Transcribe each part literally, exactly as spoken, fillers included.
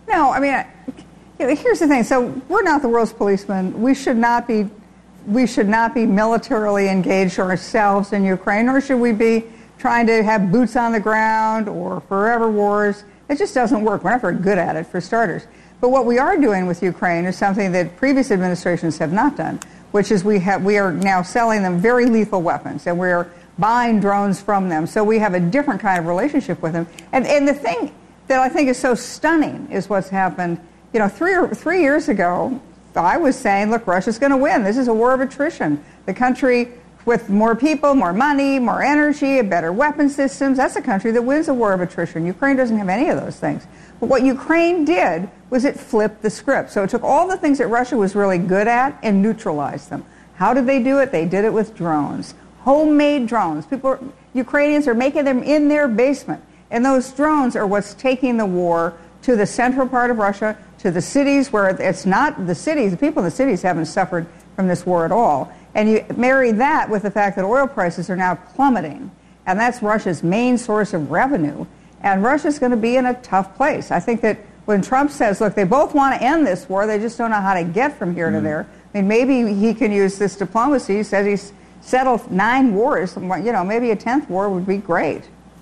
No, I mean, I, you know, here's the thing. So we're not the world's policemen. We should not be, we should not be militarily engaged ourselves in Ukraine, nor should we be trying to have boots on the ground or forever wars. It just doesn't work. We're not very good at it, for starters. But what we are doing with Ukraine is something that previous administrations have not done, which is we have we are now selling them very lethal weapons, and we're buying drones from them. So we have a different kind of relationship with them. And and the thing that I think is so stunning is what's happened. You know, three or three years ago, I was saying, look, Russia's going to win. This is a war of attrition. The country with more people, more money, more energy, better weapon systems, that's a country that wins a war of attrition. Ukraine doesn't have any of those things. But what Ukraine did was it flipped the script. So it took all the things that Russia was really good at and neutralized them. How did they do it? They did it with drones. Homemade drones. People, Ukrainians are making them in their basement. And those drones are what's taking the war to the central part of Russia, to the cities where it's not the cities. The people in the cities haven't suffered from this war at all. And you marry that with the fact that oil prices are now plummeting. And that's Russia's main source of revenue. And Russia's going to be in a tough place. I think that when Trump says, look, they both want to end this war, they just don't know how to get from here mm. to there. I mean, maybe he can use this diplomacy. He says he's settled nine wars. You know, maybe a tenth war would be great.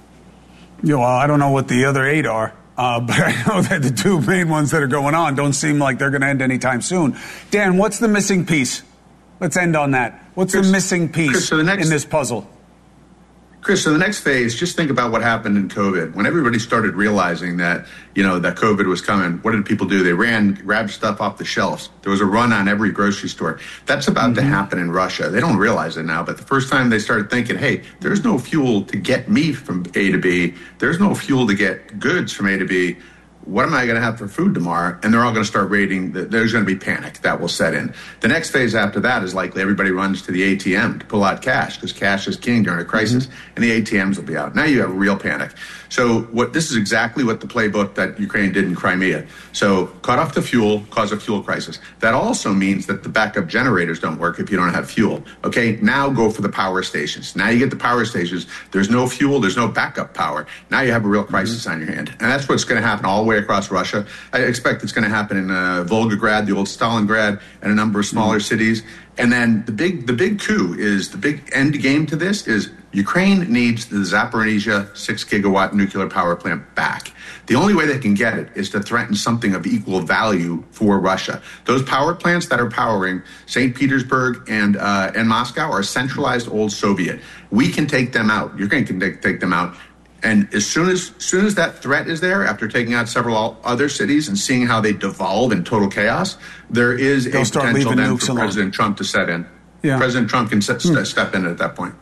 Yeah, well, I don't know what the other eight are, uh, but I know that the two main ones that are going on don't seem like they're going to end anytime soon. Dan, what's the missing piece? Let's end on that. What's Chris, the missing piece Chris, so the next, in this puzzle? Chris, so the next phase, just think about what happened in COVID. When everybody started realizing that, you know, that COVID was coming, what did people do? They ran, grabbed stuff off the shelves. There was a run on every grocery store. That's about mm-hmm. to happen in Russia. They don't realize it now, but the first time they started thinking, hey, there's no fuel to get me from A to B. There's no fuel to get goods from A to B. What am I going to have for food tomorrow? And they're all going to start raiding. There's going to be panic that will set in. The next phase after that is likely everybody runs to the A T M to pull out cash because cash is king during a crisis, mm-hmm. and the A T Ms will be out. Now you have a real panic. So what this is exactly what the playbook that Ukraine did in Crimea. So cut off the fuel, cause a fuel crisis. That also means that the backup generators don't work if you don't have fuel. Okay, now go for the power stations. Now you get the power stations. There's no fuel. There's no backup power. Now you have a real crisis mm-hmm. on your hand. And that's what's going to happen all the way across Russia. I expect it's going to happen in uh, Volgograd, the old Stalingrad, and a number of smaller mm-hmm. cities. And then the big the big coup is, the big end game to this is Ukraine needs the Zaporizhzhia six gigawatt nuclear power plant back. The only way they can get it is to threaten something of equal value for Russia. Those power plants that are powering Saint Petersburg and uh, and Moscow are centralized old Soviet. We can take them out. Ukraine can take, take them out. And as soon as, as soon as that threat is there, after taking out several other cities and seeing how they devolve in total chaos, there is They'll a potential then for alone. President Trump to set in. Yeah. President Trump can set, hmm. step in at that point.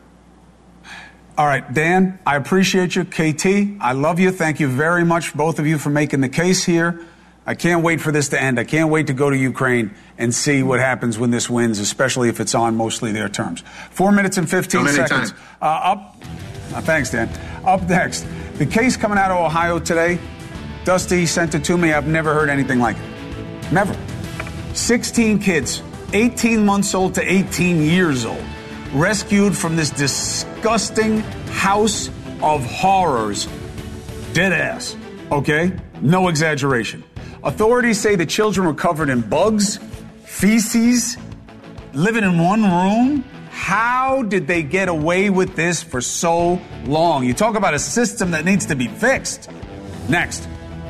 All right, Dan, I appreciate you. K T, I love you. Thank you very much, both of you, for making the case here. I can't wait for this to end. I can't wait to go to Ukraine and see what happens when this wins, especially if it's on mostly their terms. Four minutes and fifteen seconds. Uh, up. Uh, thanks, Dan. Up next, the case coming out of Ohio today. Dusty sent it to me. I've never heard anything like it. Never. sixteen kids, eighteen months old to eighteen years old, rescued from this disgusting house of horrors. Dead ass. Okay? No exaggeration. Authorities say the children were covered in bugs, feces, living in one room. How did they get away with this for so long? You talk about a system that needs to be fixed. Next.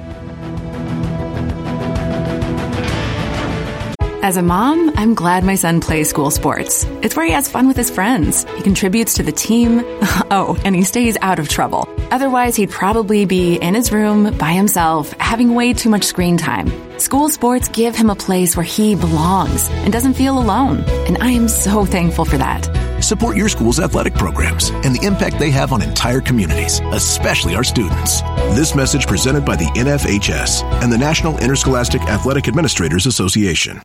As a mom, I'm glad my son plays school sports. It's where he has fun with his friends. He contributes to the team. Oh, and he stays out of trouble. Otherwise, he'd probably be in his room by himself, having way too much screen time. School sports give him a place where he belongs and doesn't feel alone. And I am so thankful for that. Support your school's athletic programs and the impact they have on entire communities, especially our students. This message presented by the N F H S and the National Interscholastic Athletic Administrators Association.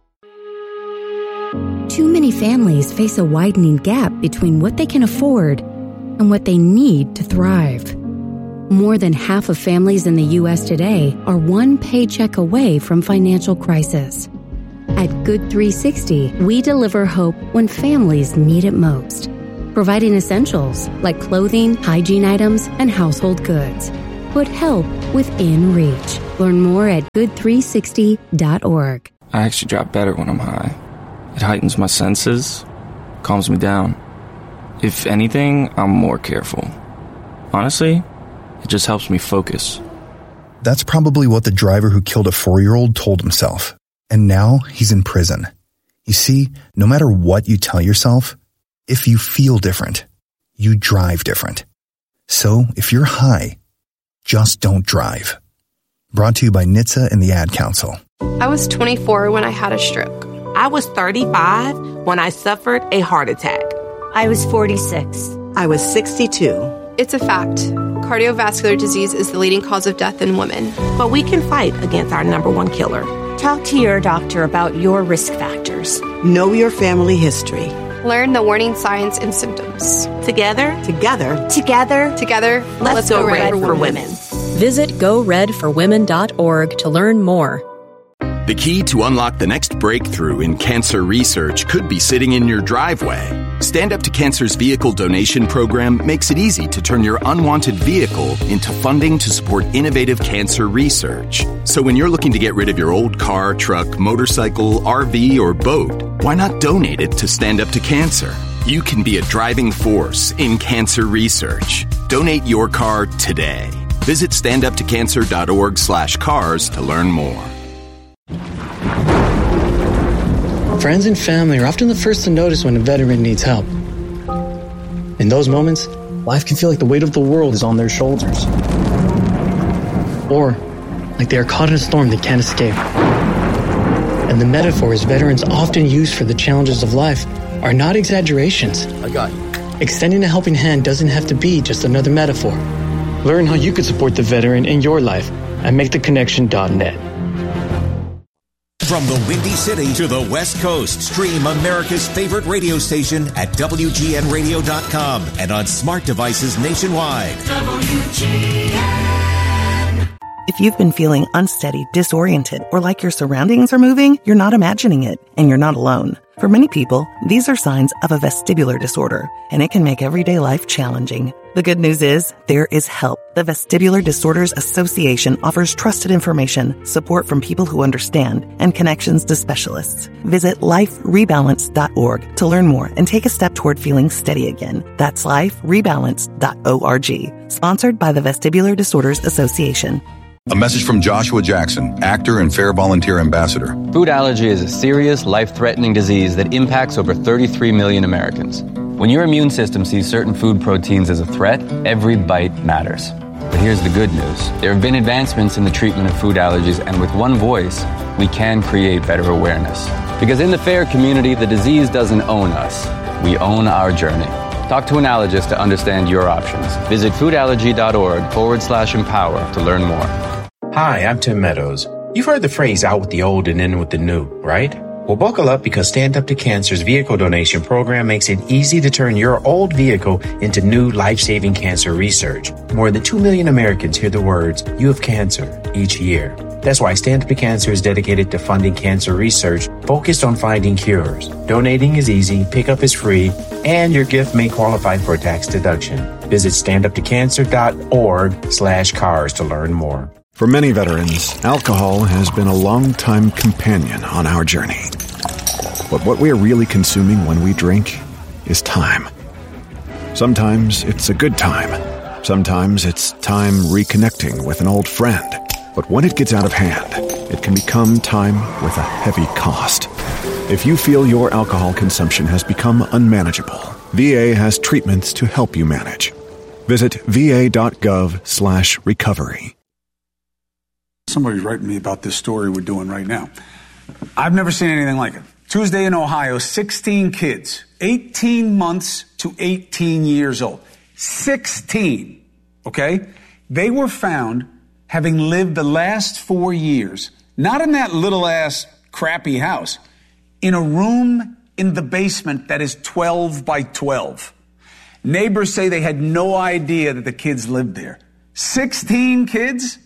Too many families face a widening gap between what they can afford and what they need to thrive. More than half of families in the U S today are one paycheck away from financial crisis. At Good three sixty, we deliver hope when families need it most, providing essentials like clothing, hygiene items, and household goods. Put help within reach. Learn more at good three sixty dot org. I actually drive better when I'm high. It heightens my senses, calms me down. If anything, I'm more careful. Honestly, it just helps me focus. That's probably what the driver who killed a four-year-old told himself. And now he's in prison. You see, no matter what you tell yourself, if you feel different, you drive different. So if you're high, just don't drive. Brought to you by N H T S A and the Ad Council. I was twenty-four when I had a stroke. I was thirty-five when I suffered a heart attack. I was forty-six. I was sixty-two. It's a fact. Cardiovascular disease is the leading cause of death in women. But we can fight against our number one killer. Talk to your doctor about your risk factors. Know your family history. Learn the warning signs and symptoms. Together, together, together, together, let's, let's go, go red, red for, for women. women. Visit go red for women dot org to learn more. The key to unlock the next breakthrough in cancer research could be sitting in your driveway. Stand Up to Cancer's vehicle donation program makes it easy to turn your unwanted vehicle into funding to support innovative cancer research. So when you're looking to get rid of your old car, truck, motorcycle, R V, or boat, why not donate it to Stand Up to Cancer? You can be a driving force in cancer research. Donate your car today. Visit stand up to cancer dot org slash cars to learn more. Friends and family are often the first to notice when a veteran needs help. In those moments, life can feel like the weight of the world is on their shoulders. Or like they are caught in a storm they can't escape. And the metaphors veterans often use for the challenges of life are not exaggerations. I got you. Extending a helping hand doesn't have to be just another metaphor. Learn how you could support the veteran in your life at make the connection dot net. From the Windy City to the West Coast, stream America's favorite radio station at W G N radio dot com and on smart devices nationwide. W G N. If you've been feeling unsteady, disoriented, or like your surroundings are moving, you're not imagining it, and you're not alone. For many people, these are signs of a vestibular disorder, and it can make everyday life challenging. The good news is, there is help. The Vestibular Disorders Association offers trusted information, support from people who understand, and connections to specialists. Visit life rebalance dot org to learn more and take a step toward feeling steady again. That's life rebalance dot org. Sponsored by the Vestibular Disorders Association. A message from Joshua Jackson, actor and Fair Volunteer Ambassador. Food allergy is a serious, life-threatening disease that impacts over thirty-three million Americans. When your immune system sees certain food proteins as a threat, every bite matters. But here's the good news. There have been advancements in the treatment of food allergies, and with one voice, we can create better awareness. Because in the FAIR community, the disease doesn't own us. We own our journey. Talk to an allergist to understand your options. Visit foodallergy.org forward slash empower to learn more. Hi, I'm Tim Meadows. You've heard the phrase out with the old and in with the new, right? Well, buckle up because Stand Up to Cancer's vehicle donation program makes it easy to turn your old vehicle into new life-saving cancer research. More than two million Americans hear the words, "You have cancer," each year. That's why Stand Up to Cancer is dedicated to funding cancer research focused on finding cures. Donating is easy, pickup is free, and your gift may qualify for a tax deduction. Visit stand up to cancer dot org slash cars to learn more. For many veterans, alcohol has been a long-time companion on our journey. But what we are really consuming when we drink is time. Sometimes it's a good time. Sometimes it's time reconnecting with an old friend. But when it gets out of hand, it can become time with a heavy cost. If you feel your alcohol consumption has become unmanageable, V A has treatments to help you manage. Visit v a dot gov slash recovery. Somebody's writing me about this story we're doing right now. I've never seen anything like it. Tuesday in Ohio, sixteen kids, eighteen months to eighteen years old. sixteen, okay? They were found having lived the last four years, not in that little ass crappy house, in a room in the basement that is twelve by twelve. Neighbors say they had no idea that the kids lived there. sixteen kids?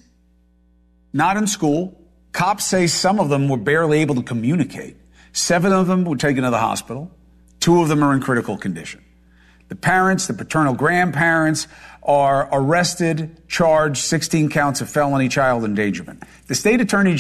Not in school. Cops say some of them were barely able to communicate. Seven of them were taken to the hospital. Two of them are in critical condition. The parents, the paternal grandparents, are arrested, charged, sixteen counts of felony child endangerment. The state attorney